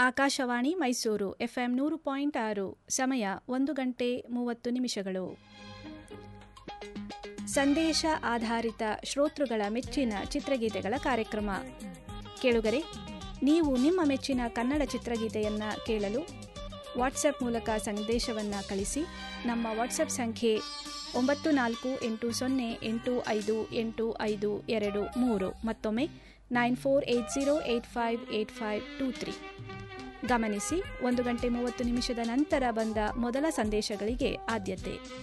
Akashvani Mysuru FM 100.6 ಸಮಯ 1:30 ಸಂದೇಶ ಆಧಾರಿತ ಶ್ರೋತೃಗಳ ಮೆಚ್ಚಿನ ಚಿತ್ರಗೀತೆಗಳ ಕಾರ್ಯಕ್ರಮ. ಕೇಳುಗರೆ, ನೀವು ನಿಮ್ಮ ಮೆಚ್ಚಿನ ಕನ್ನಡ ಚಿತ್ರಗೀತೆಯನ್ನು ಕೇಳಲು ವಾಟ್ಸಪ್ ಮೂಲಕ ಸಂದೇಶವನ್ನು ಕಳಿಸಿ. ನಮ್ಮ ವಾಟ್ಸಪ್ ಸಂಖ್ಯೆ 9480858523. ಮತ್ತೊಮ್ಮೆ 9480858523. ಗಮನಿಸಿ, 1:30 ನಂತರ ಬಂದ ಮೊದಲ ಸಂದೇಶಗಳಿಗೆ ಆದ್ಯತೆ.